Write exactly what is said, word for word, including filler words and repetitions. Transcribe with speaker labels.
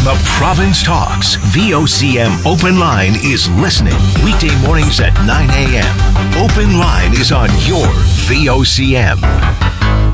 Speaker 1: the province talks, V O C M Open Line is listening. Weekday mornings at nine a.m. Open Line is on your V O C M.